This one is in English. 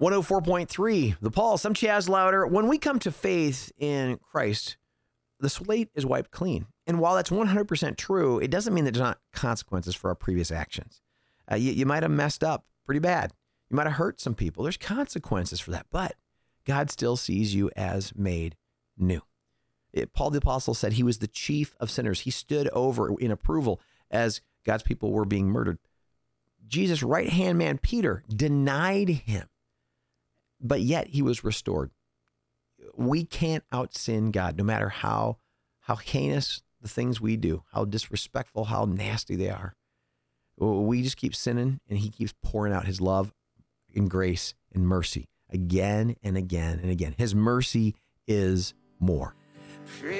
104.3, The Pulse. I'm Chaz Louder. When we come to faith in Christ, the slate is wiped clean. And while that's 100% true, it doesn't mean that there's not consequences for our previous actions. You might have messed up pretty bad. You might have hurt some people. There's consequences for that. But God still sees you as made new. Paul the Apostle said he was the chief of sinners. He stood over in approval as God's people were being murdered. Jesus' right-hand man, Peter, denied him, but yet he was restored. We can't out-sin God, no matter how heinous the things we do, how disrespectful, how nasty they are. We just keep sinning, and he keeps pouring out his love and grace and mercy again and again and again. His mercy is more.